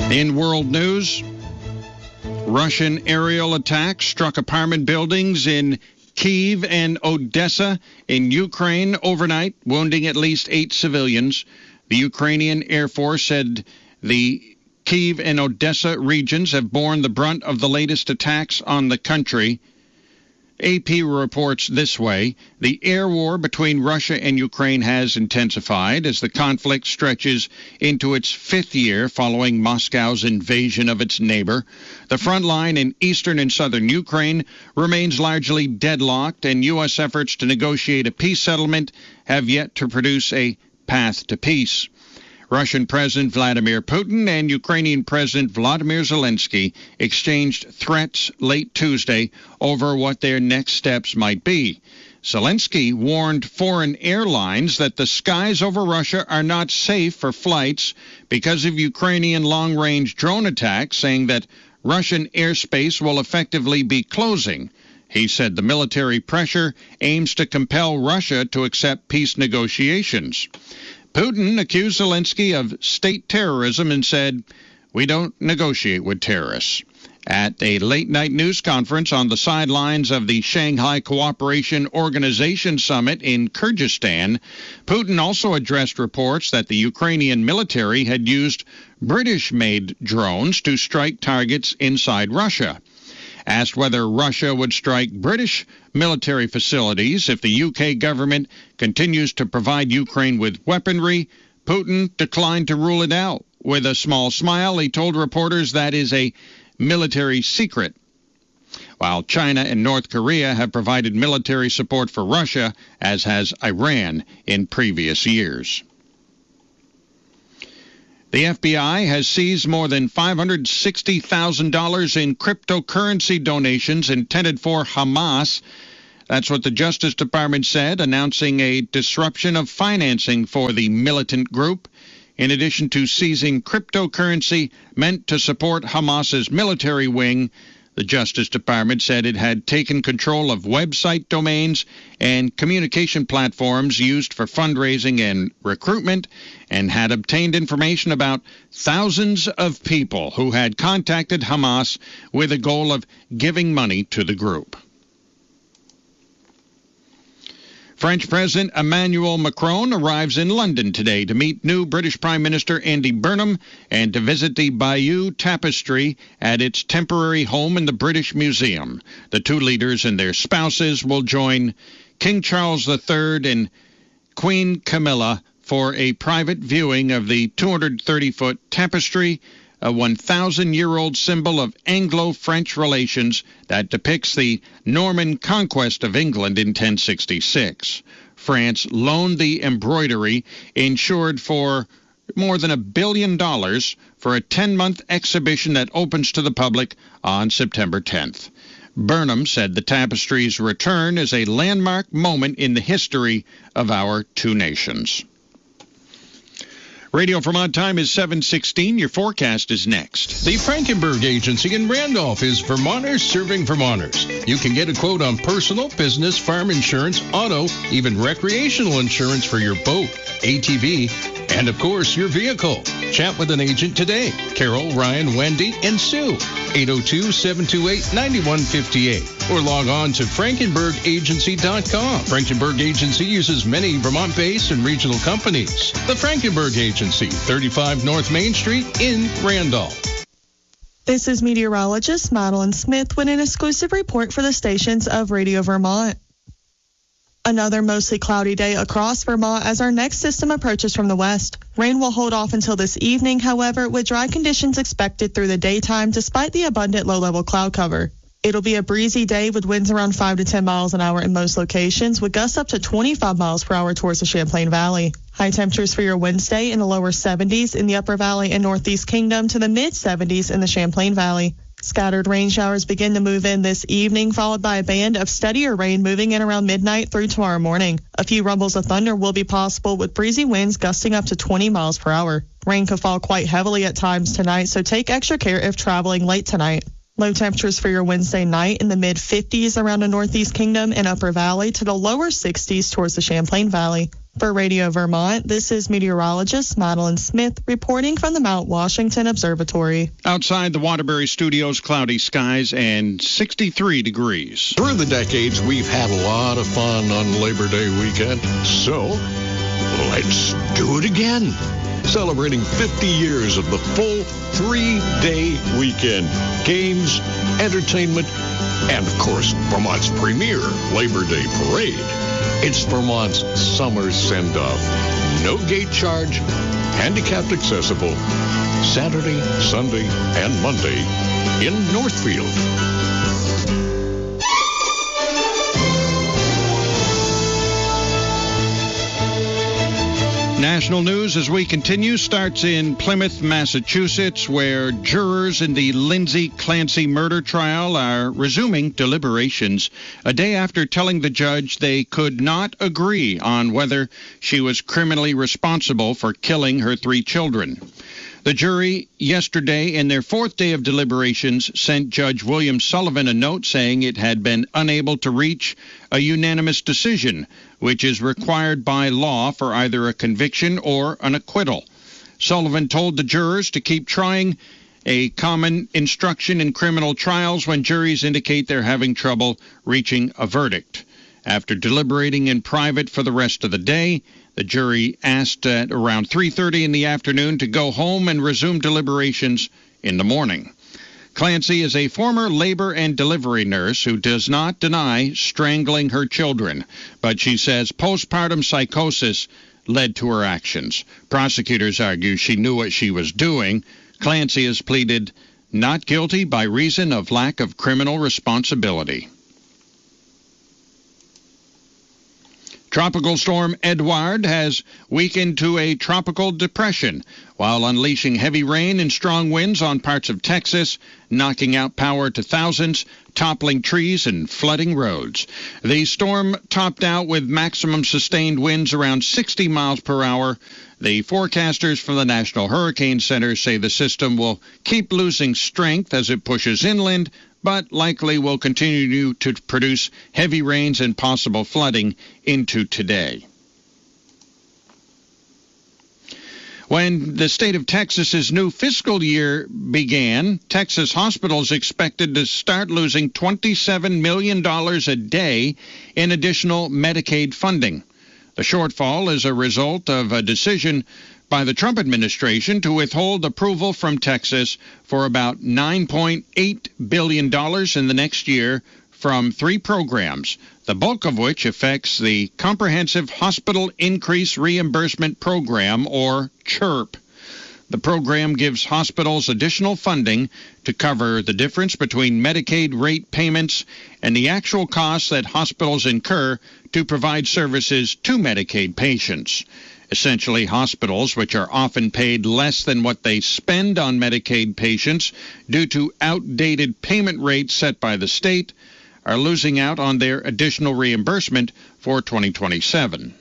In world news, Russian aerial attacks struck apartment buildings in Kyiv and Odessa in Ukraine overnight, wounding at least 8 civilians. The Ukrainian Air Force said the Kyiv and Odessa regions have borne the brunt of the latest attacks on the country. AP reports this way: the air war between Russia and Ukraine has intensified as the conflict stretches into its 5th year following Moscow's invasion of its neighbor. The front line in eastern and southern Ukraine remains largely deadlocked, and U.S. efforts to negotiate a peace settlement have yet to produce a path to peace. Russian President Vladimir Putin and Ukrainian President Volodymyr Zelensky exchanged threats late Tuesday over what their next steps might be. Zelensky warned foreign airlines that the skies over Russia are not safe for flights because of Ukrainian long-range drone attacks, saying that Russian airspace will effectively be closing. He said the military pressure aims to compel Russia to accept peace negotiations. Putin accused Zelensky of state terrorism and said, "We don't negotiate with terrorists." At a late-night news conference on the sidelines of the Shanghai Cooperation Organization Summit in Kyrgyzstan, Putin also addressed reports that the Ukrainian military had used British-made drones to strike targets inside Russia. Asked whether Russia would strike British military facilities if the UK government continues to provide Ukraine with weaponry, Putin declined to rule it out. With a small smile, he told reporters that is a military secret. While China and North Korea have provided military support for Russia, as has Iran in previous years. The FBI has seized more than $560,000 in cryptocurrency donations intended for Hamas. That's what the Justice Department said, announcing a disruption of financing for the militant group. In addition to seizing cryptocurrency meant to support Hamas's military wing, the Justice Department said it had taken control of website domains and communication platforms used for fundraising and recruitment, and had obtained information about thousands of people who had contacted Hamas with a goal of giving money to the group. French President Emmanuel Macron arrives in London today to meet new British Prime Minister Andy Burnham and to visit the Bayeux Tapestry at its temporary home in the British Museum. The two leaders and their spouses will join King Charles III and Queen Camilla for a private viewing of the 230-foot tapestry, a 1,000-year-old symbol of Anglo-French relations that depicts the Norman conquest of England in 1066. France loaned the embroidery, insured for more than $1 billion for a 10-month exhibition that opens to the public on September 10th. Burnham said the tapestry's return is a landmark moment in the history of our two nations. Radio Vermont time is 7:16. Your forecast is next. The Frankenberg Agency in Randolph is Vermonters serving Vermonters. You can get a quote on personal, business, farm insurance, auto, even recreational insurance for your boat, ATV, and of course your vehicle. Chat with an agent today. Carol, Ryan, Wendy, and Sue. 802-728-9158. Or log on to FrankenbergAgency.com. Frankenberg Agency uses many Vermont-based and regional companies. The Frankenberg Agency, 35 North Main Street in Randolph. This is meteorologist Madeline Smith with an exclusive report for the stations of Radio Vermont. Another mostly cloudy day across Vermont as our next system approaches from the west. Rain will hold off until this evening, however, with dry conditions expected through the daytime despite the abundant low-level cloud cover. It'll be a breezy day with winds around 5 to 10 miles an hour in most locations, with gusts up to 25 miles per hour towards the Champlain Valley. High temperatures for your Wednesday in the lower 70s in the Upper Valley and Northeast Kingdom to the mid-70s in the Champlain Valley. Scattered rain showers begin to move in this evening, followed by a band of steadier rain moving in around midnight through tomorrow morning. A few rumbles of thunder will be possible with breezy winds gusting up to 20 miles per hour. Rain could fall quite heavily at times tonight, so take extra care if traveling late tonight. Low temperatures for your Wednesday night in the mid-50s around the Northeast Kingdom and Upper Valley to the lower 60s towards the Champlain Valley. For Radio Vermont, this is meteorologist Madeline Smith reporting from the Mount Washington Observatory. Outside the Waterbury Studios, cloudy skies and 63 degrees. Through the decades, we've had a lot of fun on Labor Day weekend, so let's do it again. Celebrating 50 years of the full 3-day weekend. Games, entertainment, and, of course, Vermont's premier Labor Day parade. It's Vermont's summer send-off. No gate charge, handicapped accessible, Saturday, Sunday, and Monday in Northfield. National news as we continue starts in Plymouth, Massachusetts, where jurors in the Lindsay Clancy murder trial are resuming deliberations a day after telling the judge they could not agree on whether she was criminally responsible for killing her 3 children. The jury yesterday, in their 4th day of deliberations, sent Judge William Sullivan a note saying it had been unable to reach a unanimous decision, which is required by law for either a conviction or an acquittal. Sullivan told the jurors to keep trying, a common instruction in criminal trials when juries indicate they're having trouble reaching a verdict. After deliberating in private for the rest of the day, the jury asked at around 3:30 in the afternoon to go home and resume deliberations in the morning. Clancy is a former labor and delivery nurse who does not deny strangling her children, but she says postpartum psychosis led to her actions. Prosecutors argue she knew what she was doing. Clancy has pleaded not guilty by reason of lack of criminal responsibility. Tropical storm Edouard has weakened to a tropical depression while unleashing heavy rain and strong winds on parts of Texas, knocking out power to thousands, toppling trees and flooding roads. The storm topped out with maximum sustained winds around 60 miles per hour. The forecasters from the National Hurricane Center say the system will keep losing strength as it pushes inland, but likely will continue to produce heavy rains and possible flooding into today. When the state of Texas's new fiscal year began, Texas hospitals expected to start losing $27 million a day in additional Medicaid funding. The shortfall is a result of a decision by the Trump administration to withhold approval from Texas for about $9.8 billion in the next year from 3 programs, the bulk of which affects the Comprehensive Hospital Increase Reimbursement Program, or CHIRP. The program gives hospitals additional funding to cover the difference between Medicaid rate payments and the actual costs that hospitals incur to provide services to Medicaid patients. Essentially, hospitals, which are often paid less than what they spend on Medicaid patients due to outdated payment rates set by the state, are losing out on their additional reimbursement for 2027.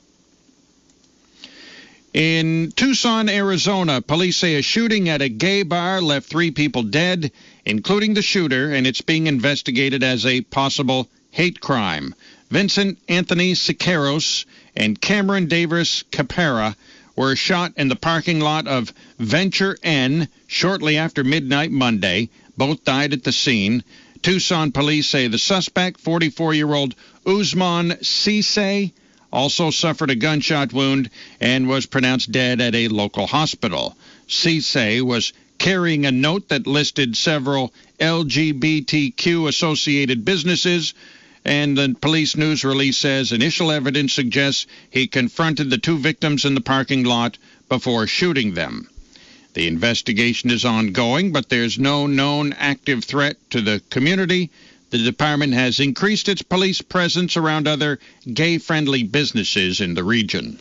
In Tucson, Arizona, police say a shooting at a gay bar left 3 people dead, including the shooter, and it's being investigated as a possible hate crime. Vincent Anthony Siqueiros and Cameron Davis Capera were shot in the parking lot of Venture Inn shortly after midnight Monday. Both died at the scene. Tucson police say the suspect, 44-year-old Usman Cisse, also suffered a gunshot wound and was pronounced dead at a local hospital. Cisse was carrying a note that listed several LGBTQ-associated businesses, and the police news release says initial evidence suggests he confronted the 2 victims in the parking lot before shooting them. The investigation is ongoing, but there's no known active threat to the community. The department has increased its police presence around other gay-friendly businesses in the region.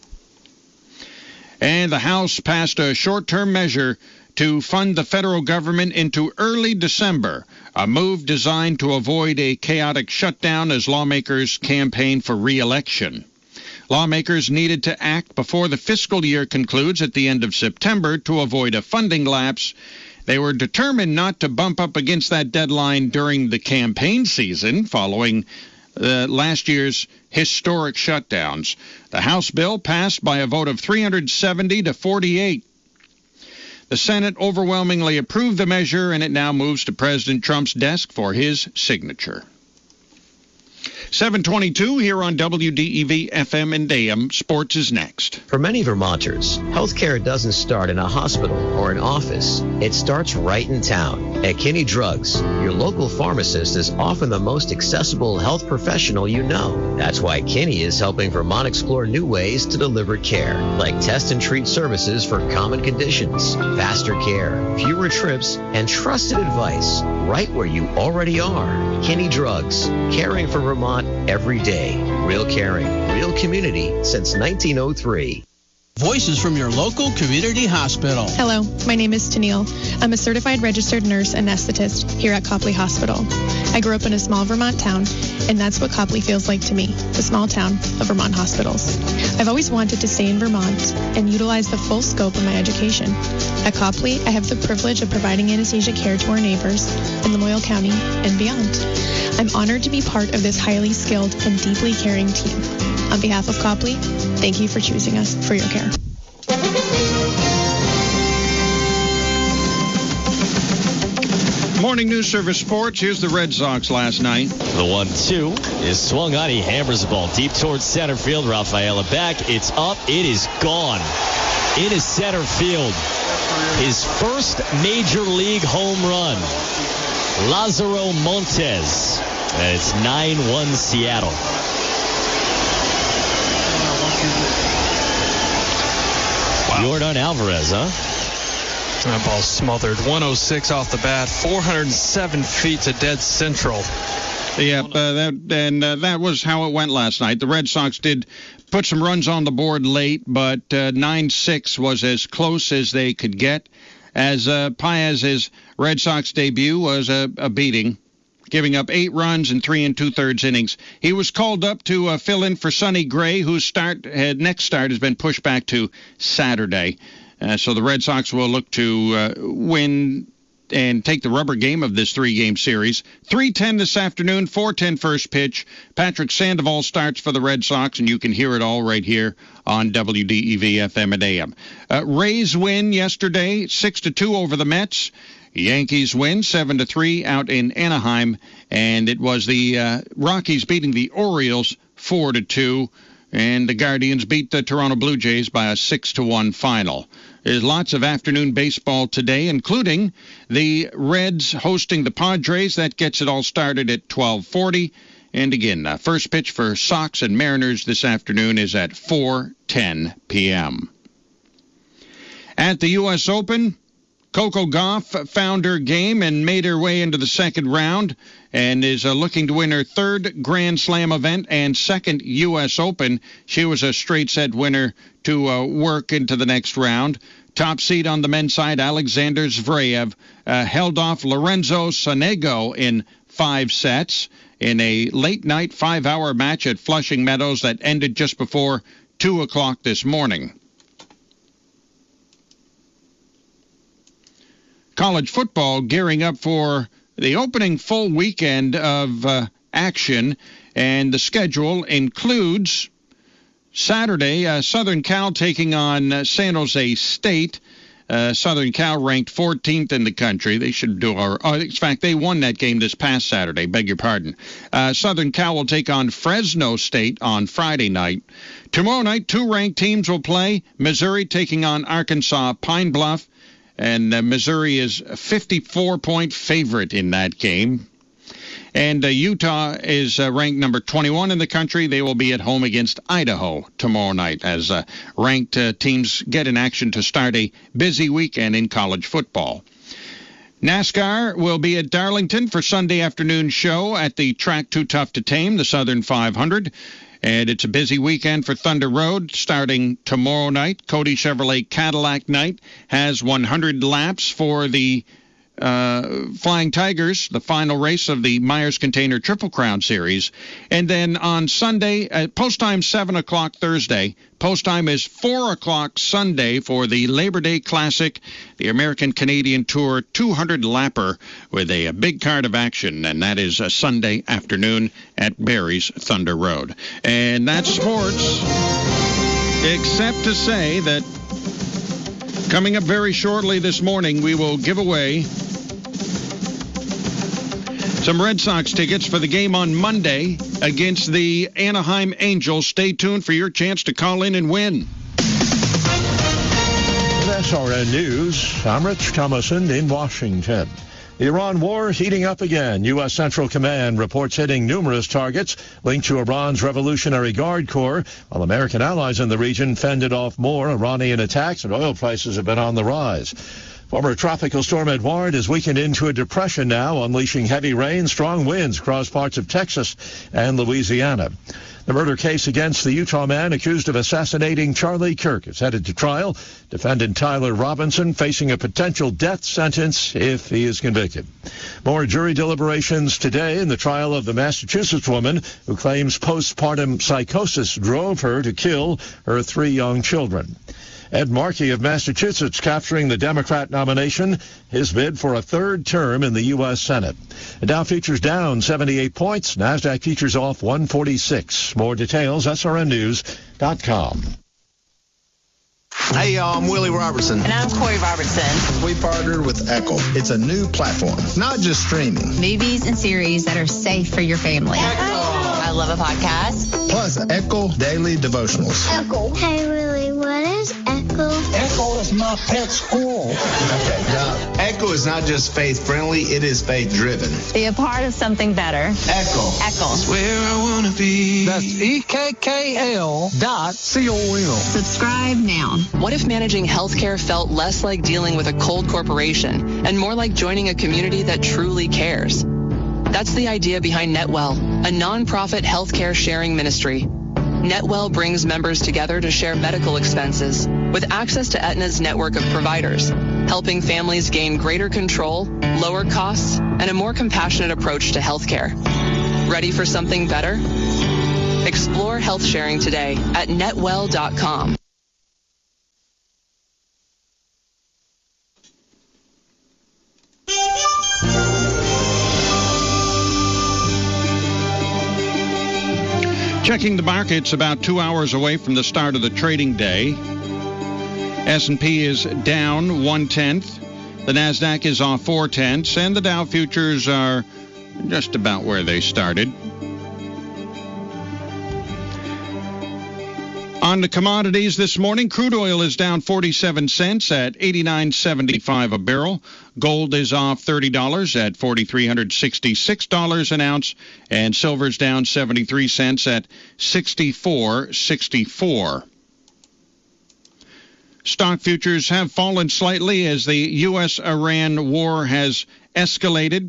And the House passed a short-term measure to fund the federal government into early December, a move designed to avoid a chaotic shutdown as lawmakers campaign for re-election. Lawmakers needed to act before the fiscal year concludes at the end of September to avoid a funding lapse. They were determined not to bump up against that deadline during the campaign season following last year's historic shutdowns. The House bill passed by a vote of 370 to 48. The Senate overwhelmingly approved the measure, and it now moves to President Trump's desk for his signature. 722 here on WDEV FM and AM. Sports is next. For many Vermonters, healthcare doesn't start in a hospital or an office. It starts right in town. At Kinney Drugs, your local pharmacist is often the most accessible health professional you know. That's why Kinney is helping Vermont explore new ways to deliver care, like test and treat services for common conditions, faster care, fewer trips, and trusted advice right where you already are. Kinney Drugs, caring for Vermont every day. Real caring, real community since 1903. Voices from your local community hospital. Hello, my name is Tennille. I'm a certified registered nurse anesthetist here at Copley Hospital. I grew up in a small Vermont town, and that's what Copley feels like to me, the small town of Vermont hospitals. I've always wanted to stay in Vermont and utilize the full scope of my education. At Copley, I have the privilege of providing anesthesia care to our neighbors in Lamoille County and beyond. I'm honored to be part of this highly skilled and deeply caring team. On behalf of Copley, thank you for choosing us for your care. Morning News Service Sports. Here's the Red Sox last night. The 1-2 is swung on. He hammers the ball deep towards center field. Rafaela back. It's up. It is gone. Into center field. His first major league home run. Lazaro Montes. And it's 9-1 Seattle. Wow. Yordan Alvarez, huh? That ball smothered. 106 off the bat, 407 feet to dead central. Yeah, that was how it went last night. The Red Sox did put some runs on the board late, but 9-6 was as close as they could get. As Paez's Red Sox debut was a beating, giving up 8 runs in 3 2/3 innings. He was called up to fill in for Sonny Gray, whose next start has been pushed back to Saturday. So the Red Sox will look to win and take the rubber game of this 3-game series. 3:10 this afternoon, 4:10 first pitch. Patrick Sandoval starts for the Red Sox, and you can hear it all right here on WDEV FM and AM. Rays win yesterday, 6-2 over the Mets. Yankees win 7-3 out in Anaheim, and it was the Rockies beating the Orioles 4-2, and the Guardians beat the Toronto Blue Jays by a 6-1 final. There's lots of afternoon baseball today, including the Reds hosting the Padres. That gets it all started at 12:40. And again, first pitch for Sox and Mariners this afternoon is at 4:10 p.m. At the U.S. Open, Coco Gauff found her game and made her way into the second round and is looking to win her 3rd Grand Slam event and 2nd U.S. Open. She was a straight set winner to work into the next round. Top seed on the men's side, Alexander Zverev held off Lorenzo Sonego in 5 sets in a late-night 5-hour match at Flushing Meadows that ended just before 2 o'clock this morning. College football gearing up for the opening full weekend of action, and the schedule includes Saturday, Southern Cal taking on San Jose State. Southern Cal ranked 14th in the country. They should do in fact, they won that game this past Saturday, beg your pardon. Southern Cal will take on Fresno State on Friday night. Tomorrow night, 2 ranked teams will play. Missouri taking on Arkansas Pine Bluff. And Missouri is a 54-point favorite in that game. And Utah is ranked number 21 in the country. They will be at home against Idaho tomorrow night as ranked teams get in action to start a busy weekend in college football. NASCAR will be at Darlington for Sunday afternoon show at the track Too Tough to Tame, the Southern 500. And it's a busy weekend for Thunder Road starting tomorrow night. Cody Chevrolet Cadillac Night has 100 laps for the Flying Tigers, the final race of the Myers Container Triple Crown Series. And then on Sunday, post time 7 o'clock Thursday. Post time is 4 o'clock Sunday for the Labor Day Classic, the American-Canadian Tour 200-lapper with a big card of action, and that is a Sunday afternoon at Barry's Thunder Road. And that's sports, except to say that coming up very shortly this morning, we will give away some Red Sox tickets for the game on Monday against the Anaheim Angels. Stay tuned for your chance to call in and win. With SRN News, I'm Rich Thomason in Washington. The Iran war heating up again. U.S. Central Command reports hitting numerous targets linked to Iran's Revolutionary Guard Corps, while American allies in the region fended off more Iranian attacks, and oil prices have been on the rise. Former Tropical Storm Edouard has weakened into a depression now, unleashing heavy rain, strong winds across parts of Texas and Louisiana. The murder case against the Utah man accused of assassinating Charlie Kirk is headed to trial. Defendant Tyler Robinson facing a potential death sentence if he is convicted. More jury deliberations today in the trial of the Massachusetts woman who claims postpartum psychosis drove her to kill her 3 young children. Ed Markey of Massachusetts capturing the Democrat nomination, his bid for a 3rd term in the U.S. Senate. The Dow futures down 78 points. NASDAQ futures off 146. More details, srnnews.com. Hey, y'all, I'm Willie Robertson. And I'm Corey Robertson. We partnered with Echo. It's a new platform, not just streaming. Movies and series that are safe for your family. I love a podcast. Plus, Echo Daily Devotionals. Echo. Hey, Willie, what is Echo? Echo is my pet squirrel. Okay, now, Echo is not just faith-friendly, it is faith-driven. Be a part of something better. Echo. Echo. That's where I want to be. That's EKKL.com. Subscribe now. What if managing healthcare felt less like dealing with a cold corporation and more like joining a community that truly cares? That's the idea behind Netwell, a nonprofit healthcare sharing ministry. Netwell brings members together to share medical expenses with access to Aetna's network of providers, helping families gain greater control, lower costs, and a more compassionate approach to healthcare. Ready for something better? Explore health sharing today at netwell.com. Checking the markets about 2 hours away from the start of the trading day. S&P is down 0.1. The NASDAQ is off 0.4, and the Dow futures are just about where they started. On the commodities this morning, crude oil is down 47 cents at $89.75 a barrel. Gold is off $30 at $4,366 an ounce, and silver's down 73 cents at $64.64. Stock futures have fallen slightly as the U.S.-Iran war has escalated.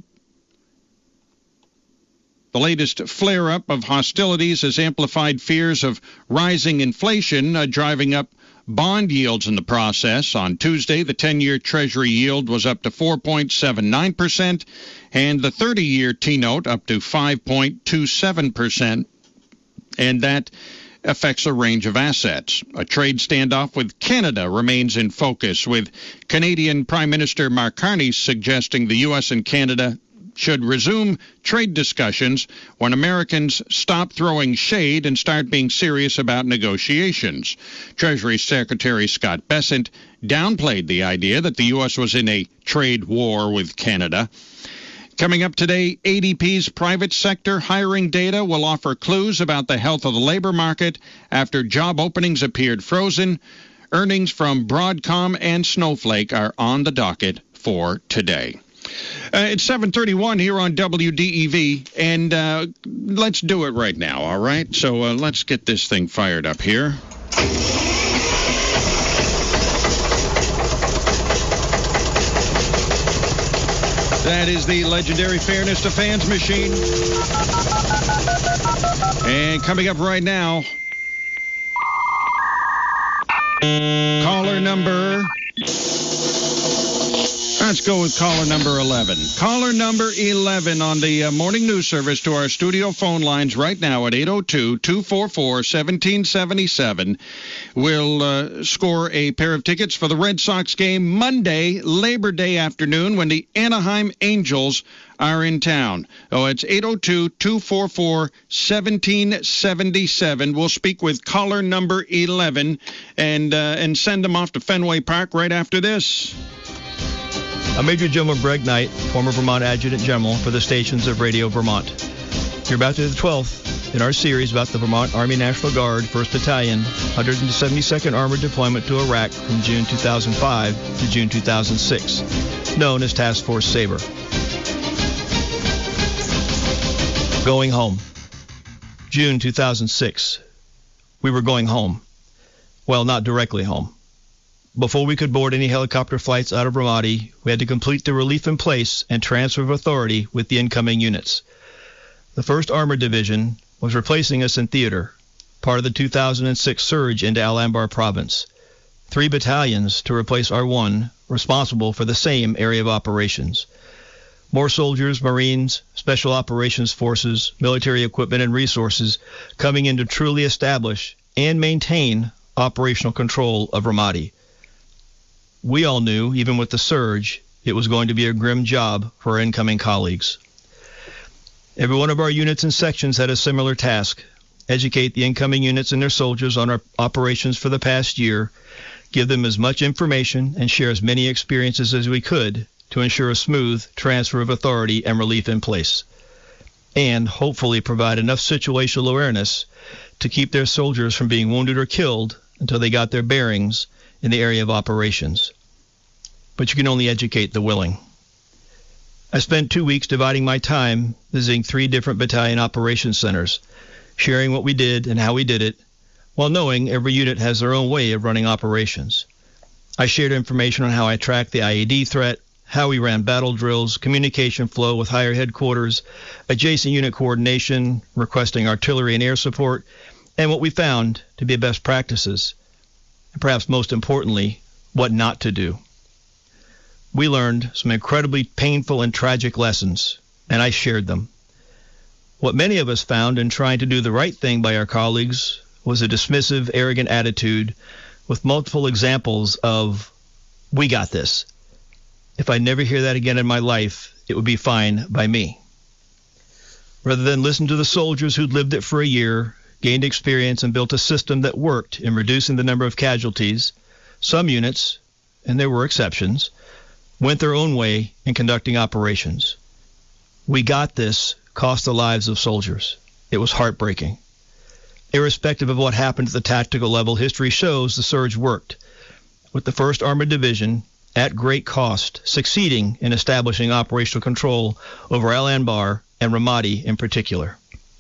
The latest flare-up of hostilities has amplified fears of rising inflation, driving up bond yields in the process. On Tuesday, the 10-year Treasury yield was up to 4.79%, and the 30-year T-note up to 5.27%, and that affects a range of assets. A trade standoff with Canada remains in focus, with Canadian Prime Minister Mark Carney suggesting the U.S. and Canada should resume trade discussions when Americans stop throwing shade and start being serious about negotiations. Treasury Secretary Scott Bessent downplayed the idea that the U.S. was in a trade war with Canada. Coming up today, ADP's private sector hiring data will offer clues about the health of the labor market after job openings appeared frozen. Earnings from Broadcom and Snowflake are on the docket for today. It's 7:31 here on WDEV, and let's do it right now, all right? So let's get this thing fired up here. That is the legendary Fairness to Fans machine. And coming up right now, caller number... Let's go with caller number 11. Caller number 11 on the morning news service to our studio phone lines right now at 802-244-1777 will score a pair of tickets for the Red Sox game Monday, Labor Day afternoon, when the Anaheim Angels are in town. Oh, it's 802-244-1777. We'll speak with caller number 11 and send them off to Fenway Park right after this. I'm Major General Greg Knight, former Vermont Adjutant General for the stations of Radio Vermont. You're about to the 12th in our series about the Vermont Army National Guard, 1st Battalion, 172nd Armored Deployment to Iraq from June 2005 to June 2006, known as Task Force Sabre. Going home. June 2006. We were going home. Well, not directly home. Before we could board any helicopter flights out of Ramadi, we had to complete the relief in place and transfer of authority with the incoming units. The 1st Armored Division was replacing us in theater, part of the 2006 surge into Al-Anbar province. 3 battalions to replace our 1, responsible for the same area of operations. More soldiers, Marines, Special Operations Forces, military equipment and resources coming in to truly establish and maintain operational control of Ramadi. We all knew, even with the surge, it was going to be a grim job for our incoming colleagues. Every one of our units and sections had a similar task: educate the incoming units and their soldiers on our operations for the past year, give them as much information, and share as many experiences as we could to ensure a smooth transfer of authority and relief in place, and hopefully provide enough situational awareness to keep their soldiers from being wounded or killed until they got their bearings in the area of operations. But you can only educate the willing. I spent 2 weeks dividing my time visiting 3 different battalion operations centers, sharing what we did and how we did it, while knowing every unit has their own way of running operations. I shared information on how I tracked the IED threat, how we ran battle drills, communication flow with higher headquarters, adjacent unit coordination, requesting artillery and air support, and what we found to be best practices, and perhaps most importantly, what not to do. We learned some incredibly painful and tragic lessons, and I shared them. What many of us found in trying to do the right thing by our colleagues was a dismissive, arrogant attitude with multiple examples of, "We got this. If I never hear that again in my life, it would be fine by me." Rather than listen to the soldiers who'd lived it for a year, gained experience, and built a system that worked in reducing the number of casualties, some units, and there were exceptions, went their own way in conducting operations. "We got this" cost the lives of soldiers. It was heartbreaking. Irrespective of what happened at the tactical level, history shows the surge worked, with the 1st Armored Division, at great cost, succeeding in establishing operational control over Al-Anbar and Ramadi in particular.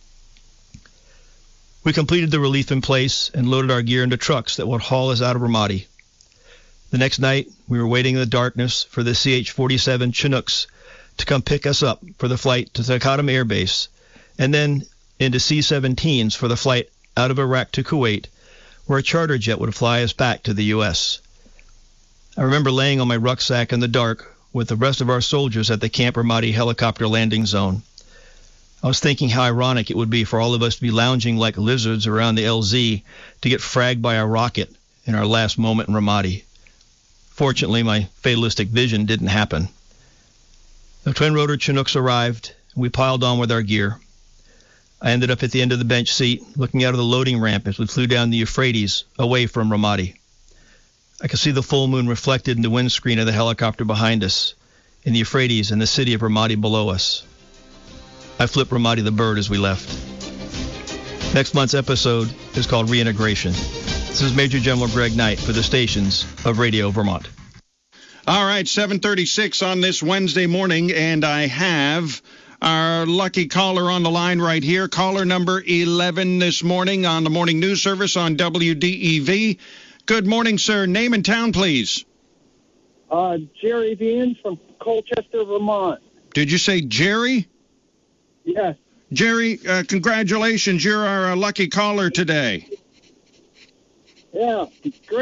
We completed the relief in place and loaded our gear into trucks that would haul us out of Ramadi. The next night, we were waiting in the darkness for the CH-47 Chinooks to come pick us up for the flight to Taqadum Air Base, and then into C-17s for the flight out of Iraq to Kuwait, where a charter jet would fly us back to the U.S. I remember laying on my rucksack in the dark with the rest of our soldiers at the Camp Ramadi helicopter landing zone. I was thinking how ironic it would be for all of us to be lounging like lizards around the LZ to get fragged by a rocket in our last moment in Ramadi. Fortunately, my fatalistic vision didn't happen. The twin-rotor Chinooks arrived, and we piled on with our gear. I ended up at the end of the bench seat, looking out of the loading ramp as we flew down the Euphrates, away from Ramadi. I could see the full moon reflected in the windscreen of the helicopter behind us, in the Euphrates and the city of Ramadi below us. I flipped Ramadi the bird as we left. Next month's episode is called Reintegration. This is Major General Greg Knight for the stations of Radio Vermont. All right, 7:36 on this Wednesday morning, and I have our lucky caller on the line right here. Caller number 11 this morning on the morning news service on WDEV. Good morning, sir. Name and town, please. Jerry Dean from Colchester, Vermont. Did you say Jerry? Yes. Jerry, congratulations. You're our lucky caller today. Yeah, great.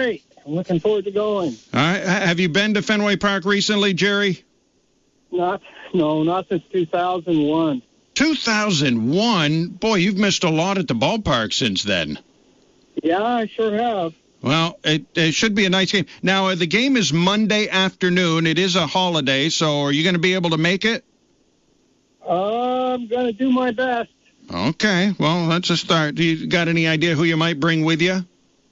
I'm looking forward to going. All right. Have you been to Fenway Park recently, Jerry? Not since 2001. 2001? Boy, you've missed a lot at the ballpark since then. Yeah, I sure have. Well, it should be a nice game. Now, the game is Monday afternoon. It is a holiday, so are you going to be able to make it? I'm going to do my best. Okay, well, that's a start. Do you got any idea who you might bring with you?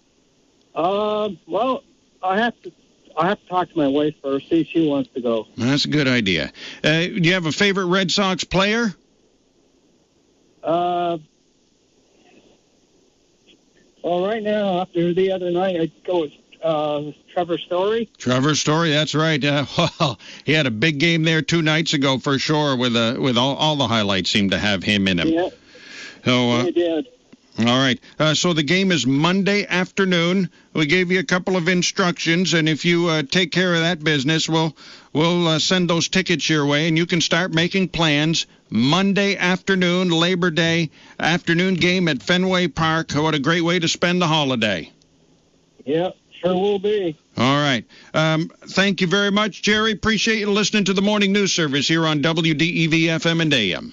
Well, I have to talk to my wife first, see if she wants to go. That's a good idea. Do you have a favorite Red Sox player? Well, right now, after the other night, I'd go with Trevor Story. Trevor Story, that's right. Well, he had a big game there 2 nights ago for sure. With all the highlights seem to have him in them. Yeah, so, he did. All right. So the game is Monday afternoon. We gave you a couple of instructions, and if you take care of that business, we'll send those tickets your way, and you can start making plans. Monday afternoon, Labor Day afternoon game at Fenway Park. What a great way to spend the holiday. Yeah, sure will be. All right. Thank you very much, Jerry. Appreciate you listening to the morning news service here on WDEV FM and AM.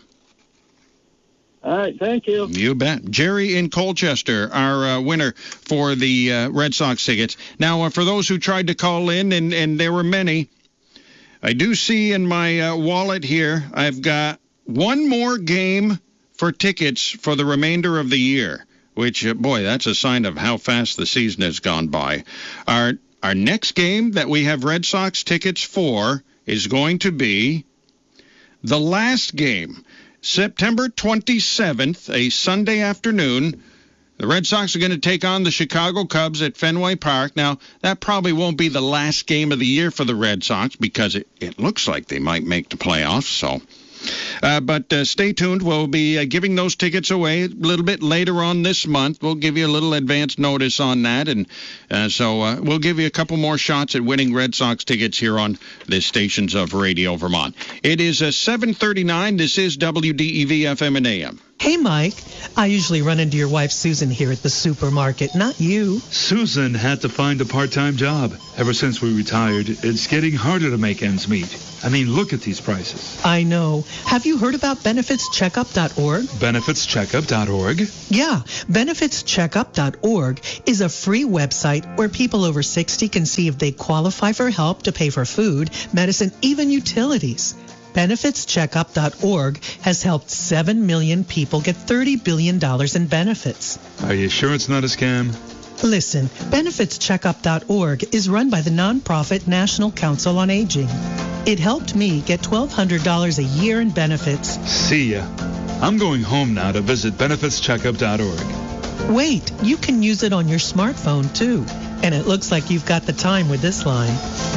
All right, thank you. You bet. Jerry in Colchester, our winner for the Red Sox tickets. Now, for those who tried to call in, and there were many, I do see in my wallet here, I've got one more game for tickets for the remainder of the year, which, boy, that's a sign of how fast the season has gone by. Our next game that we have Red Sox tickets for is going to be the last game. September 27th, a Sunday afternoon, the Red Sox are going to take on the Chicago Cubs at Fenway Park. Now, that probably won't be the last game of the year for the Red Sox because it looks like they might make the playoffs. So, but stay tuned. We'll be giving those tickets away a little bit later on this month. We'll give you a little advance notice on that, and so we'll give you a couple more shots at winning Red Sox tickets here on the stations of Radio Vermont. It is 7:39. This is WDEV FM and AM. Hey, Mike. I usually run into your wife, Susan, here at the supermarket, not you. Susan had to find a part-time job. Ever since we retired, it's getting harder to make ends meet. I mean, look at these prices. I know. Have you heard about benefitscheckup.org? Benefitscheckup.org? Yeah. Benefitscheckup.org is a free website where people over 60 can see if they qualify for help to pay for food, medicine, even utilities. Benefitscheckup.org has helped 7 million people get $30 billion in benefits. Are you sure it's not a scam? Listen, benefitscheckup.org is run by the nonprofit National Council on Aging. It helped me get $1,200 a year in benefits. See ya. I'm going home now to visit benefitscheckup.org. Wait, you can use it on your smartphone too. And it looks like you've got the time with this line.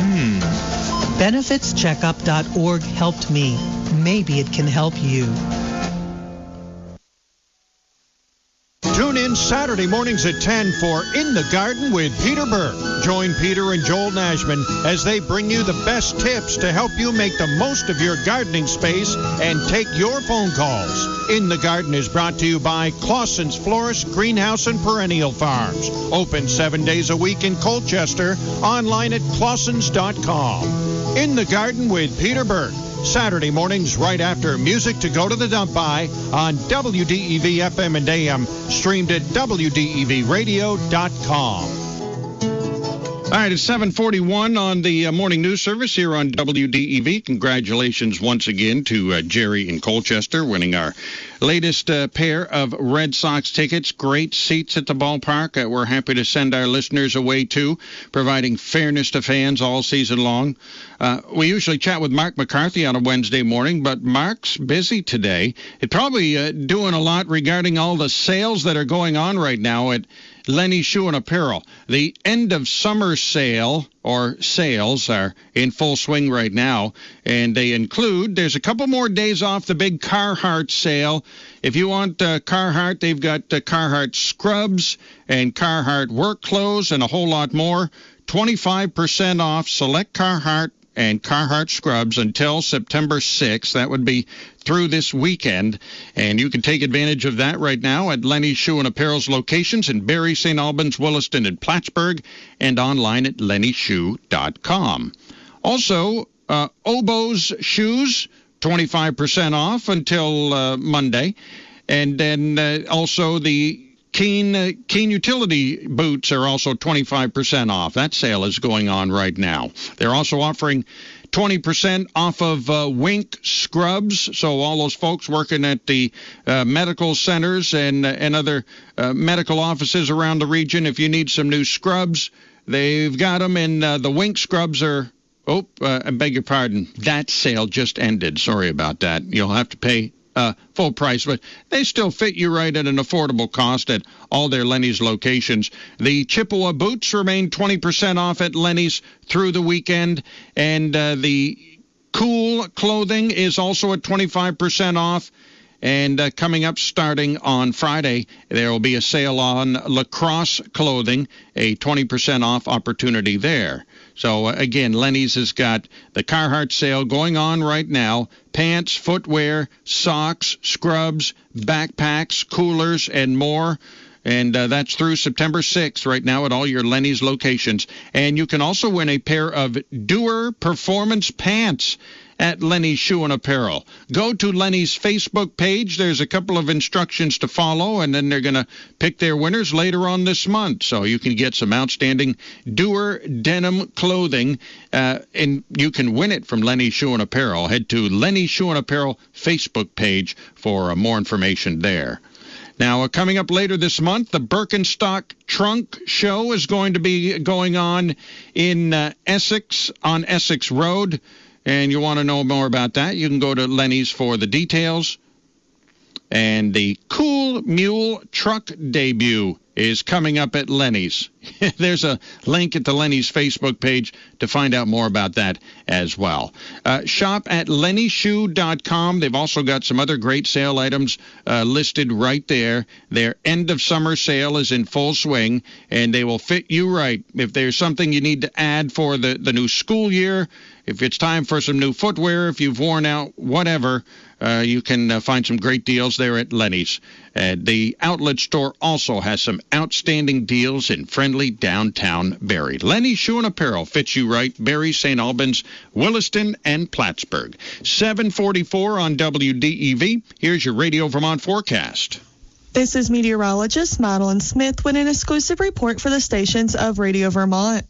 Benefitscheckup.org helped me. Maybe it can help you. Tune in Saturday mornings at 10 for In the Garden with Peter Burke. Join Peter and Joel Nashman as they bring you the best tips to help you make the most of your gardening space and take your phone calls. In the Garden is brought to you by Clausen's Florist, Greenhouse, and Perennial Farms. Open 7 days a week in Colchester. Online at clausens.com. In the Garden with Peter Burke. Saturday mornings right after Music to Go to the Dump By on WDEV FM and AM, streamed at WDEVradio.com. All right, it's 7:41 on the morning news service here on WDEV. Congratulations once again to Jerry in Colchester winning our latest pair of Red Sox tickets. Great seats at the ballpark. We're happy to send our listeners away, too, providing fairness to fans all season long. We usually chat with Mark McCarthy on a Wednesday morning, but Mark's busy today. He's probably doing a lot regarding all the sales that are going on right now at Lenny Shoe and Apparel. The end of summer sale or sales are in full swing right now, and they include, there's a couple more days off the big Carhartt sale. If you want Carhartt, they've got Carhartt scrubs and Carhartt work clothes and a whole lot more. 25% off select Carhartt and Carhartt scrubs until September 6th. That would be through this weekend, and you can take advantage of that right now at Lenny's Shoe and Apparel's locations in Barrie, St. Albans, Williston, and Plattsburgh, and online at lennyshoe.com. Also, Oboz shoes, 25% off until Monday, and then also the Keen utility boots are also 25% off. That sale is going on right now. They're also offering 20% off of Wink scrubs. So all those folks working at the medical centers and other medical offices around the region, if you need some new scrubs, they've got them. And the Wink scrubs are, I beg your pardon, that sale just ended. Sorry about that. You'll have to pay full price, but they still fit you right at an affordable cost at all their Lenny's locations. The Chippewa boots remain 20% off at Lenny's through the weekend, and the Cool clothing is also at 25% off. And coming up starting on Friday, there will be a sale on lacrosse clothing, a 20% off opportunity there. So, again, Lenny's has got the Carhartt sale going on right now. Pants, footwear, socks, scrubs, backpacks, coolers, and more. And that's through September 6th right now at all your Lenny's locations. And you can also win a pair of Doer Performance Pants at Lenny's Shoe and Apparel. Go to Lenny's Facebook page. There's a couple of instructions to follow, and then they're going to pick their winners later on this month. So you can get some outstanding Doer denim clothing, and you can win it from Lenny's Shoe and Apparel. Head to Lenny's Shoe and Apparel Facebook page for more information there. Now, coming up later this month, the Birkenstock Trunk Show is going to be going on in Essex, on Essex Road. And you want to know more about that, you can go to Lenny's for the details. And the Cool Mule Truck debut is coming up at Lenny's. There's a link at the Lenny's Facebook page to find out more about that as well. Shop at lennyshoe.com. They've also got some other great sale items listed right there. Their end of summer sale is in full swing, and they will fit you right. If there's something you need to add for the new school year, if it's time for some new footwear, if you've worn out, whatever, you can find some great deals there at Lenny's. The outlet store also has some outstanding deals in friendly downtown Barrie. Lenny's Shoe and Apparel fits you right. Barrie, St. Albans, Williston, and Plattsburgh. 744 on WDEV. Here's your Radio Vermont forecast. This is meteorologist Madeline Smith with an exclusive report for the stations of Radio Vermont.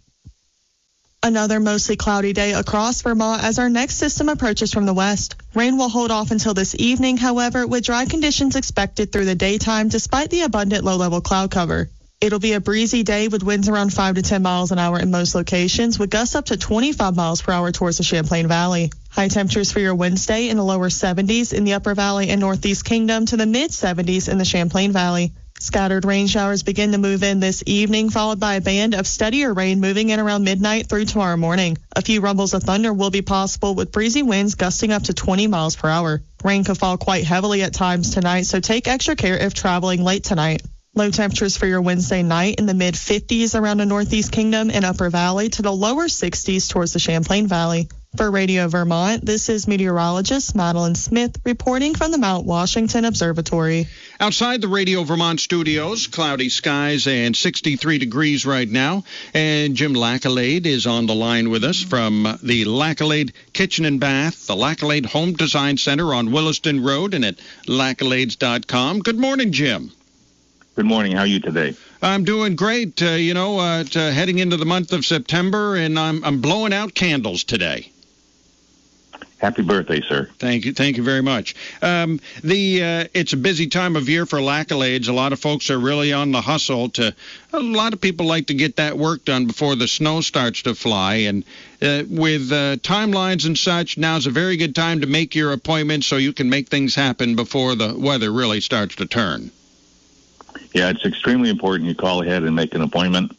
Another mostly cloudy day across Vermont as our next system approaches from the west. Rain will hold off until this evening, however, with dry conditions expected through the daytime despite the abundant low-level cloud cover. It'll be a breezy day with winds around 5 to 10 miles an hour in most locations, with gusts up to 25 miles per hour towards the Champlain Valley. High temperatures for your Wednesday in the lower 70s in the Upper Valley and Northeast Kingdom to the mid-70s in the Champlain Valley. Scattered rain showers begin to move in this evening, followed by a band of steadier rain moving in around midnight through tomorrow morning. A few rumbles of thunder will be possible with breezy winds gusting up to 20 miles per hour. Rain could fall quite heavily at times tonight, so take extra care if traveling late tonight. Low temperatures for your Wednesday night in the mid-50s around the Northeast Kingdom and Upper Valley to the lower 60s towards the Champlain Valley. For Radio Vermont, this is meteorologist Madeline Smith reporting from the Mount Washington Observatory. Outside the Radio Vermont studios, cloudy skies and 63 degrees right now. And Jim Lacalade is on the line with us from the Lacalade Kitchen and Bath, the Lacalade Home Design Center on Williston Road and at lacalades.com. Good morning, Jim. Good morning. How are you today? I'm doing great. Heading into the month of September, and I'm blowing out candles Happy birthday, sir. Thank you very much. It's a busy time of year for Lacalades. A lot of folks are really on the hustle. A lot of people like to get that work done before the snow starts to fly. And with timelines and such, now's a very good time to make your appointment so you can make things happen before the weather really starts to turn. Yeah, it's extremely important you call ahead and make an appointment.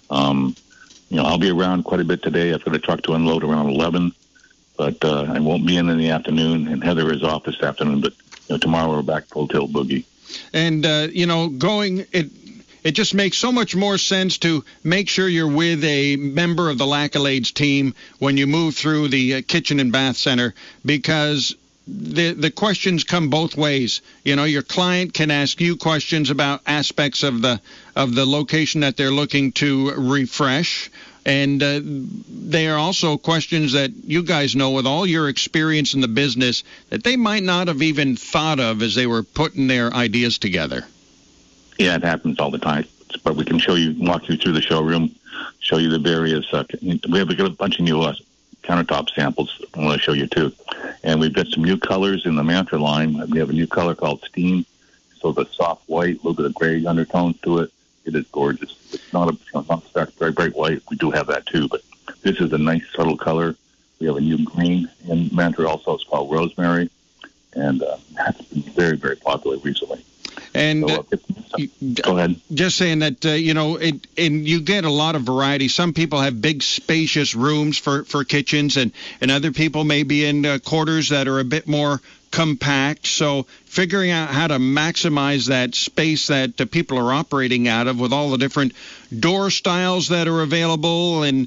I'll be around quite a bit today. I've got a truck to unload around 11. But I won't be in the afternoon, and Heather is off this afternoon. But tomorrow we're back full tilt boogie. And it just makes so much more sense to make sure you're with a member of the Laccolades team when you move through the kitchen and bath center, because the questions come both ways. You know, your client can ask you questions about aspects of the location that they're looking to refresh, and they are also questions that you guys know with all your experience in the business that they might not have even thought of as they were putting their ideas together. Yeah, it happens all the time. But we can walk you through the showroom, show you the various. We have a bunch of new countertop samples I want to show you too. And we've got some new colors in the Mantra line. We have a new color called Steam. So the soft white, a little bit of gray undertones to it. It is gorgeous. It's not very bright white. We do have that too, but this is a nice subtle color. We have a new green in Mantra also. It's called Rosemary, and that's been very, very popular recently. And so, go ahead. Just saying that, and you get a lot of variety. Some people have big, spacious rooms for kitchens, and other people may be in quarters that are a bit more compact. So figuring out how to maximize that space that people are operating out of with all the different door styles that are available, and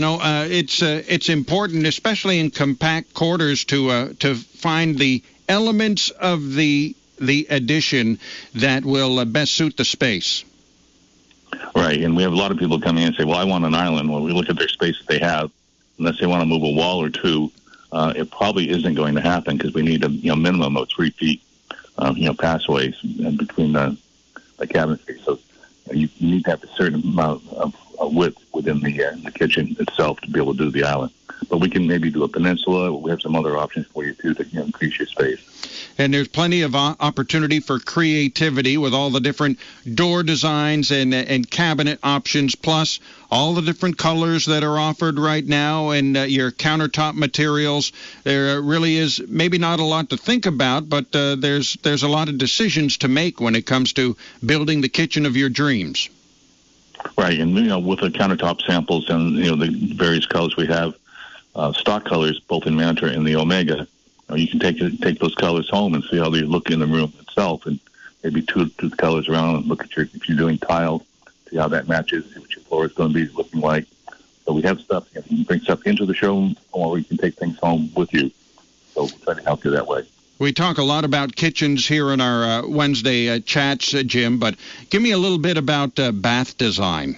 it's important, especially in compact quarters, to find the elements of the addition that will best suit the space. Right, and we have a lot of people come in and say, well, I want an island. When we look at their space that they have, unless they want to move a wall or two, it probably isn't going to happen, because we need a minimum of 3 feet, passaways between the cabinet space. So you need to have a certain amount of width within the kitchen itself to be able to do the island. But we can maybe do a peninsula. We have some other options for you too to increase your space. And there's plenty of opportunity for creativity with all the different door designs and cabinet options, plus all the different colors that are offered right now, and your countertop materials. There really is maybe not a lot to think about, but there's a lot of decisions to make when it comes to building the kitchen of your dreams. Right, and with the countertop samples and the various colors we have, stock colors both in Mantra and the Omega, you can take those colors home and see how they look in the room itself, and maybe two the colors around and look at if you're doing tile, see how that matches, see what your floor is going to be looking like. So we have stuff, you can bring stuff into the showroom, or you can take things home with you. So we'll try to help you that way. We talk a lot about kitchens here in our Wednesday chats, Jim, but give me a little bit about bath design.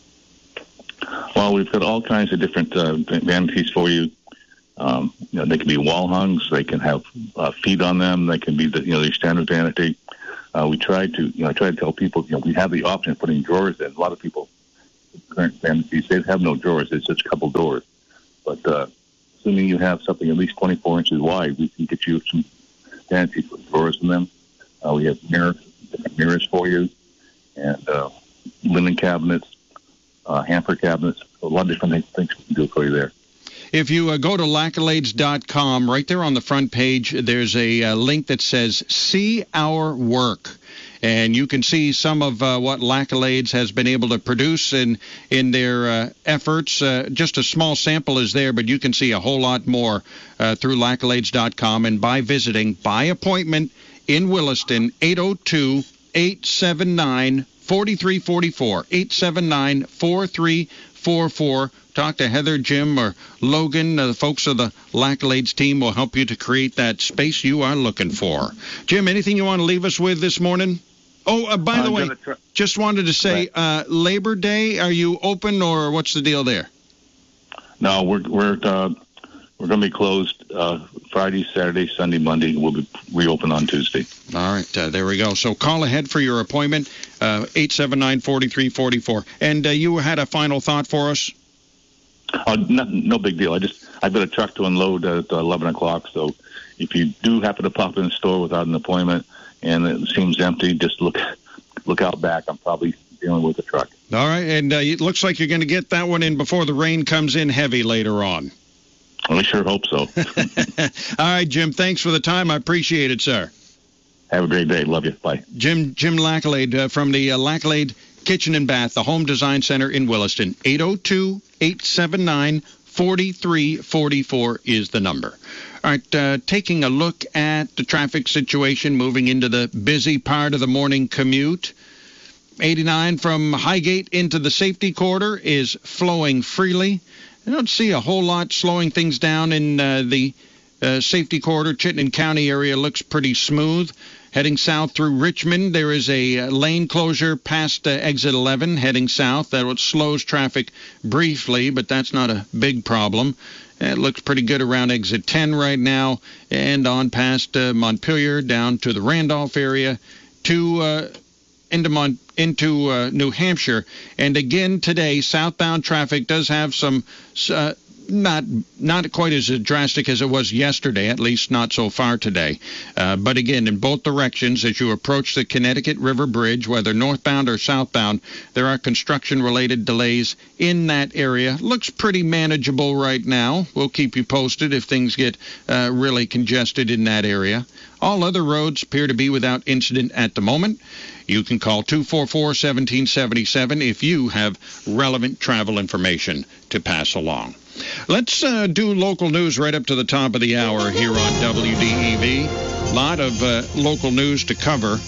Well, we've got all kinds of different vanities for you. They can be wall hungs. They can have feet on them. They can be the standard vanity. We try to tell people, we have the option of putting drawers in. A lot of people, current vanities, they have no drawers. It's just a couple doors. But assuming you have something at least 24 inches wide, we can get you some vanities with drawers in them. We have different mirrors for you, and linen cabinets, hamper cabinets, a lot of different things we can do for you there. If you go to Laccolades.com, right there on the front page, there's a link that says See Our Work. And you can see some of what Laccolades has been able to produce in their efforts. Just a small sample is there, but you can see a whole lot more through Laccolades.com and by visiting by appointment in Williston, 802-879-4344, 879-4344. Talk to Heather, Jim, or Logan. The folks of the Laccolades team will help you to create that space you are looking for. Jim, anything you want to leave us with this morning? Oh, by the way, just wanted to say, Labor Day, are you open, or what's the deal there? No, we're going to be closed Friday, Saturday, Sunday, Monday. We'll be reopened on Tuesday. All right, there we go. So call ahead for your appointment, 879-4344. And you had a final thought for us? No big deal. I've got a truck to unload at 11 o'clock, so if you do happen to pop in the store without an appointment and it seems empty, just look out back. I'm probably dealing with the truck. All right, and it looks like you're going to get that one in before the rain comes in heavy later on. I sure hope so. All right, Jim, thanks for the time. I appreciate it, sir. Have a great day. Love you. Bye. Jim Laccolade from the Laccolade Kitchen and Bath, the Home Design Center in Williston. 802-879-4344 is the number. All right, taking a look at the traffic situation moving into the busy part of the morning commute. 89 from Highgate into the safety corridor is flowing freely. I don't see a whole lot slowing things down in the safety corridor. Chittenden County area looks pretty smooth. Heading south through Richmond, there is a lane closure past exit 11 heading south. That slows traffic briefly, but that's not a big problem. It looks pretty good around exit 10 right now, and on past Montpelier down to the Randolph area to into New Hampshire. And again today, southbound traffic does have some not quite as drastic as it was yesterday, at least not so far today. But again, in both directions, as you approach the Connecticut River Bridge, whether northbound or southbound, there are construction-related delays in that area. Looks pretty manageable right now. We'll keep you posted if things get really congested in that area. All other roads appear to be without incident at the moment. You can call 244-1777 if you have relevant travel information to pass along. Let's do local news right up to the top of the hour here on WDEV. A lot of local news to cover.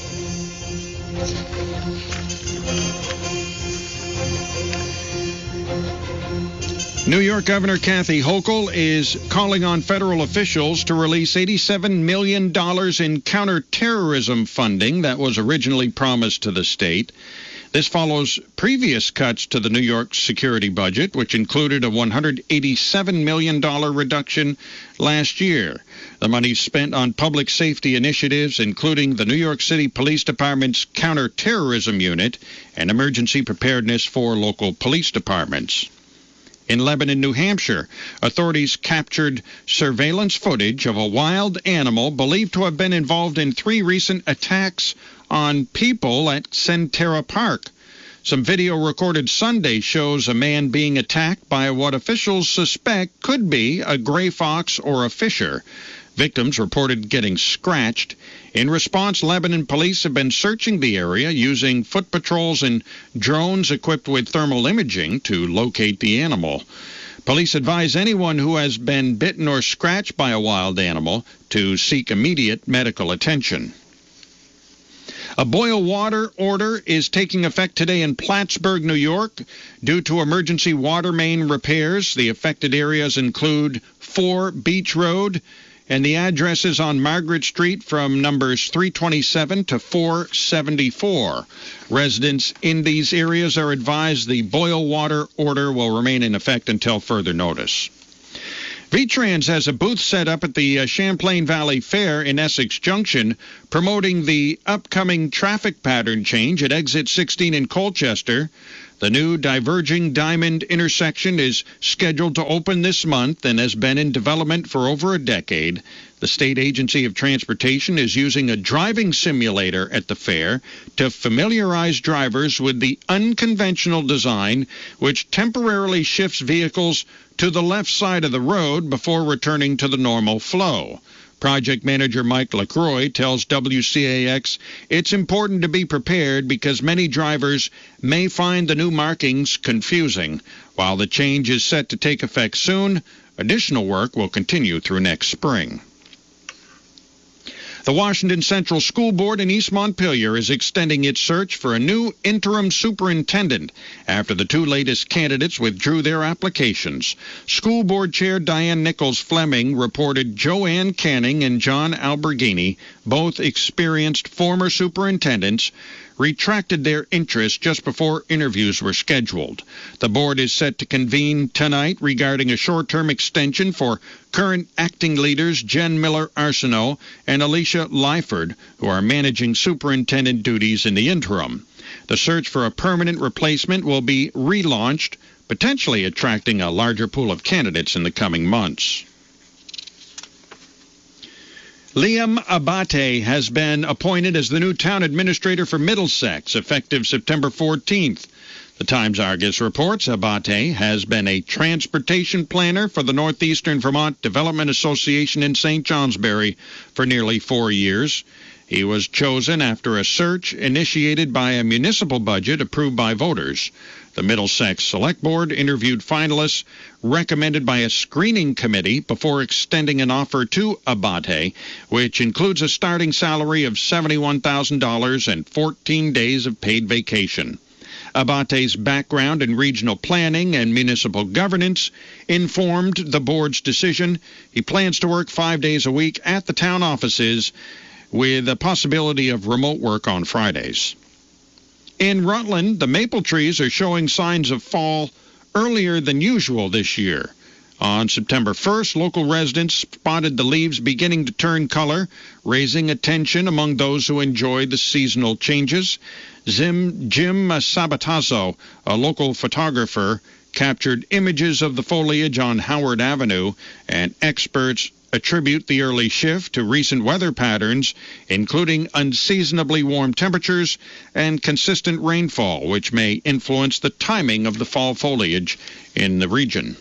New York Governor Kathy Hochul is calling on federal officials to release $87 million in counterterrorism funding that was originally promised to the state. This follows previous cuts to the New York security budget, which included a $187 million reduction last year. The money spent on public safety initiatives, including the New York City Police Department's counterterrorism unit and emergency preparedness for local police departments. In Lebanon, New Hampshire, authorities captured surveillance footage of a wild animal believed to have been involved in 3 recent attacks on people at Centerra Park. Some video recorded Sunday shows a man being attacked by what officials suspect could be a gray fox or a fisher. Victims reported getting scratched. In response, Lebanon police have been searching the area using foot patrols and drones equipped with thermal imaging to locate the animal. Police advise anyone who has been bitten or scratched by a wild animal to seek immediate medical attention. A boil water order is taking effect today in Plattsburgh, New York, due to emergency water main repairs. The affected areas include 4 Beach Road, and the address is on Margaret Street from numbers 327 to 474. Residents in these areas are advised the boil water order will remain in effect until further notice. VTrans has a booth set up at the Champlain Valley Fair in Essex Junction, promoting the upcoming traffic pattern change at exit 16 in Colchester. The new diverging diamond intersection is scheduled to open this month and has been in development for over a decade. The State Agency of Transportation is using a driving simulator at the fair to familiarize drivers with the unconventional design, which temporarily shifts vehicles to the left side of the road before returning to the normal flow. Project manager Mike LaCroix tells WCAX it's important to be prepared because many drivers may find the new markings confusing. While the change is set to take effect soon, additional work will continue through next spring. The Washington Central School Board in East Montpelier is extending its search for a new interim superintendent after the 2 latest candidates withdrew their applications. School Board Chair Diane Nichols-Fleming reported Joanne Canning and John Alberghini, both experienced former superintendents, retracted their interest just before interviews were scheduled. The board is set to convene tonight regarding a short-term extension for current acting leaders Jen Miller-Arsenault and Alicia Lyford, who are managing superintendent duties in the interim. The search for a permanent replacement will be relaunched, potentially attracting a larger pool of candidates in the coming months. Liam Abate has been appointed as the new town administrator for Middlesex, effective September 14th. The Times-Argus reports Abate has been a transportation planner for the Northeastern Vermont Development Association in St. Johnsbury for nearly 4 years. He was chosen after a search initiated by a municipal budget approved by voters. The Middlesex Select Board interviewed finalists recommended by a screening committee before extending an offer to Abate, which includes a starting salary of $71,000 and 14 days of paid vacation. Abate's background in regional planning and municipal governance informed the board's decision. He plans to work 5 days a week at the town offices with a possibility of remote work on Fridays. In Rutland, the maple trees are showing signs of fall earlier than usual this year. On September 1st, local residents spotted the leaves beginning to turn color, raising attention among those who enjoy the seasonal changes. Jim Sabatazzo, a local photographer, captured images of the foliage on Howard Avenue, and experts attribute the early shift to recent weather patterns, including unseasonably warm temperatures and consistent rainfall, which may influence the timing of the fall foliage in the region.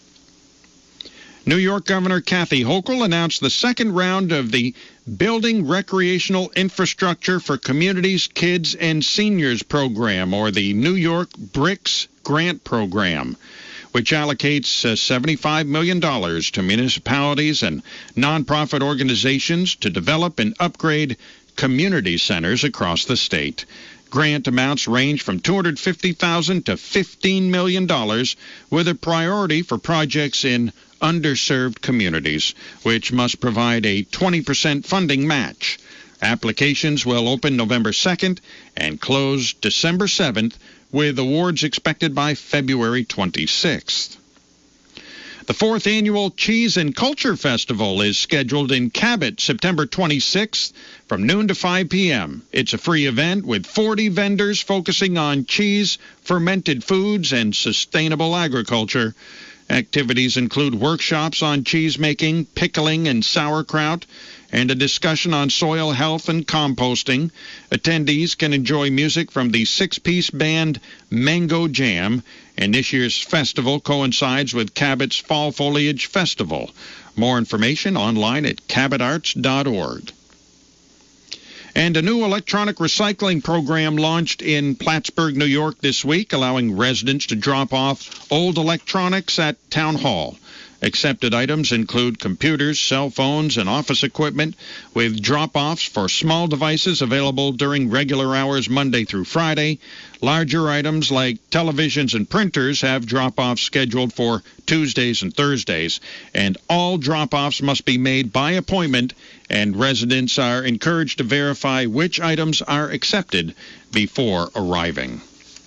New York Governor Kathy Hochul announced the second round of the Building Recreational Infrastructure for Communities, Kids, and Seniors program, or the New York BRICS grant program, which allocates $75 million to municipalities and nonprofit organizations to develop and upgrade community centers across the state. Grant amounts range from $250,000 to $15 million, with a priority for projects in underserved communities, which must provide a 20% funding match. Applications will open November 2nd and close December 7th, with awards expected by February 26th. The 4th Annual Cheese and Culture Festival is scheduled in Cabot September 26th from noon to 5 p.m. It's a free event with 40 vendors focusing on cheese, fermented foods, and sustainable agriculture. Activities include workshops on cheese making, pickling, and sauerkraut, and a discussion on soil health and composting. Attendees can enjoy music from the 6-piece band Mango Jam, and this year's festival coincides with Cabot's Fall Foliage Festival. More information online at cabotarts.org. And a new electronic recycling program launched in Plattsburgh, New York this week, allowing residents to drop off old electronics at Town Hall. Accepted items include computers, cell phones, and office equipment, with drop-offs for small devices available during regular hours Monday through Friday. Larger items like televisions and printers have drop-offs scheduled for Tuesdays and Thursdays, and all drop-offs must be made by appointment, and residents are encouraged to verify which items are accepted before arriving.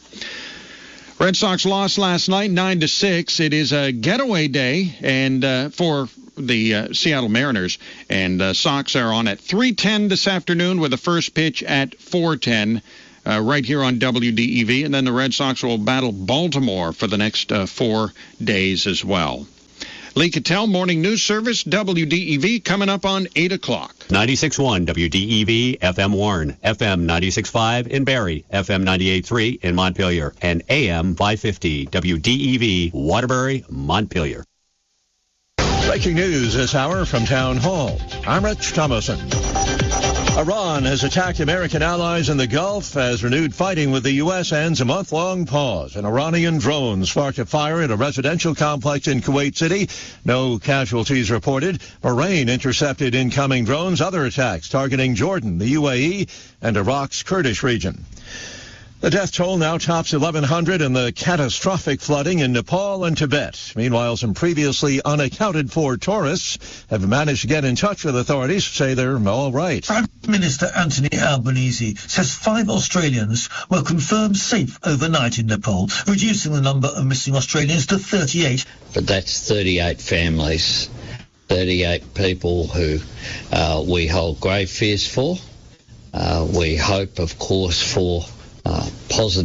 Red Sox lost last night 9-6. It is a getaway day and for the Seattle Mariners, and Sox are on at 3:10 this afternoon with the first pitch at 4:10 right here on WDEV, and then the Red Sox will battle Baltimore for the next 4 days as well. Lee Cattell, Morning News Service, WDEV, coming up on 8 o'clock. 96.1 WDEV, FM Warren, FM 96.5 in Barrie, FM 98.3 in Montpelier, and AM 550 WDEV, Waterbury, Montpelier. Breaking news this hour from Town Hall. I'm Rich Thomason. Iran has attacked American allies in the Gulf as renewed fighting with the U.S. ends a month-long pause. An Iranian drone sparked a fire at a residential complex in Kuwait City. No casualties reported. Bahrain intercepted incoming drones. Other attacks targeting Jordan, the UAE, and Iraq's Kurdish region. The death toll now tops 1,100 in the catastrophic flooding in Nepal and Tibet. Meanwhile, some previously unaccounted-for tourists have managed to get in touch with authorities, say they're all right. Prime Minister Anthony Albanese says 5 Australians were confirmed safe overnight in Nepal, reducing the number of missing Australians to 38. But that's 38 families, 38 people who we hold grave fears for. We hope, of course, for positive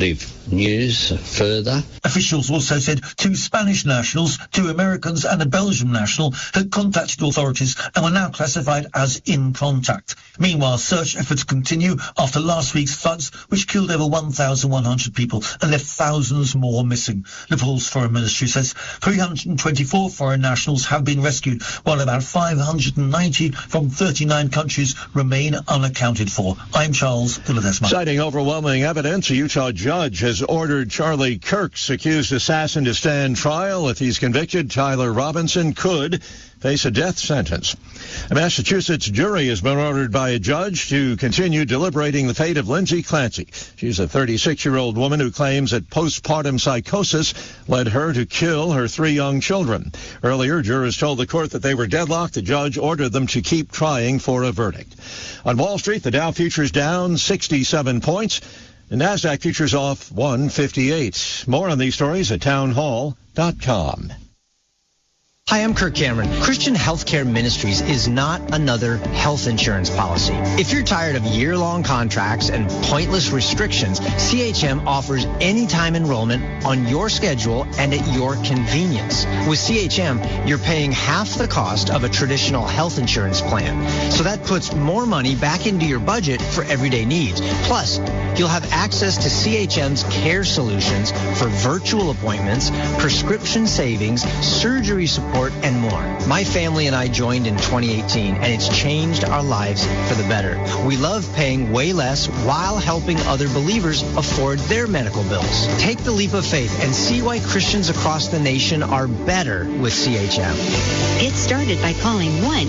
news further. Officials also said 2 Spanish nationals, 2 Americans and a Belgian national had contacted authorities and were now classified as in contact. Meanwhile, search efforts continue after last week's floods, which killed over 1,100 people and left thousands more missing. Nepal's Foreign Ministry says 324 foreign nationals have been rescued, while about 590 from 39 countries remain unaccounted for. I'm Charles de Ledesma. Citing overwhelming evidence, a Utah judge has ordered Charlie Kirk's accused assassin to stand trial. If he's convicted, Tyler Robinson could face a death sentence. A Massachusetts jury has been ordered by a judge to continue deliberating the fate of Lindsay Clancy. She's a 36-year-old woman who claims that postpartum psychosis led her to kill her 3 young children. Earlier, jurors told the court that they were deadlocked. The judge ordered them to keep trying for a verdict. On Wall Street, the Dow futures down 67 points. The NASDAQ futures off 158. More on these stories at townhall.com. Hi, I'm Kirk Cameron. Christian Healthcare Ministries is not another health insurance policy. If you're tired of year-long contracts and pointless restrictions, CHM offers anytime enrollment on your schedule and at your convenience. With CHM, you're paying half the cost of a traditional health insurance plan. So that puts more money back into your budget for everyday needs. Plus, you'll have access to CHM's care solutions for virtual appointments, prescription savings, surgery support, and more. My family and I joined in 2018, and it's changed our lives for the better. We love paying way less while helping other believers afford their medical bills. Take the leap of faith and see why Christians across the nation are better with CHM. Get started by calling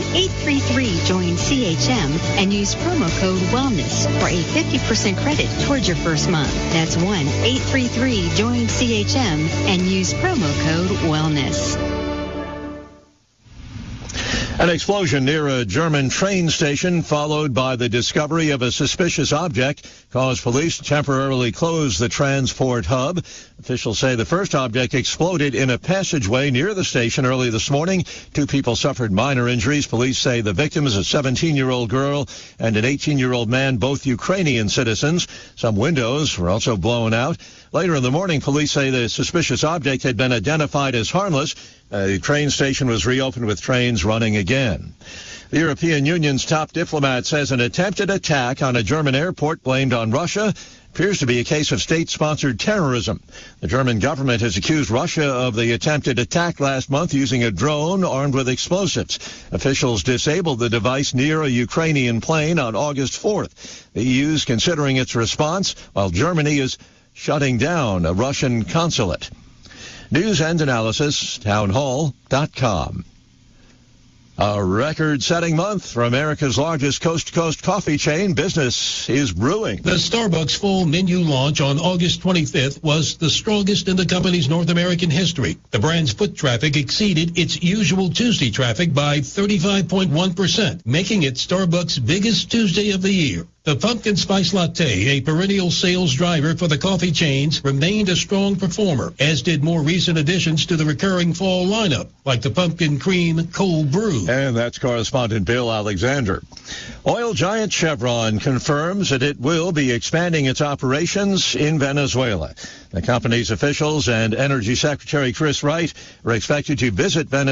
1-833-JOIN-CHM and use promo code WELLNESS for a 50% credit towards your first month. That's 1-833-JOIN-CHM and use promo code WELLNESS. An explosion near a German train station, followed by the discovery of a suspicious object, caused police to temporarily close the transport hub. Officials say the first object exploded in a passageway near the station early this morning. 2 people suffered minor injuries. Police say the victim is a 17-year-old girl and an 18-year-old man, both Ukrainian citizens. Some windows were also blown out. Later in the morning, police say the suspicious object had been identified as harmless. The train station was reopened with trains running again. The European Union's top diplomat says an attempted attack on a German airport blamed on Russia appears to be a case of state-sponsored terrorism. The German government has accused Russia of the attempted attack last month using a drone armed with explosives. Officials disabled the device near a Ukrainian plane on August 4th. The EU is considering its response, while Germany is shutting down a Russian consulate. News and analysis, townhall.com. A record-setting month for America's largest coast-to-coast coffee chain. Business is brewing. The Starbucks full menu launch on August 25th was the strongest in the company's North American history. The brand's foot traffic exceeded its usual Tuesday traffic by 35.1%, making it Starbucks' biggest Tuesday of the year. The pumpkin spice latte, a perennial sales driver for the coffee chains, remained a strong performer, as did more recent additions to the recurring fall lineup, like the pumpkin cream cold brew. And that's correspondent Bill Alexander. Oil giant Chevron confirms that it will be expanding its operations in Venezuela. The company's officials and Energy Secretary Chris Wright are expected to visit Venezuela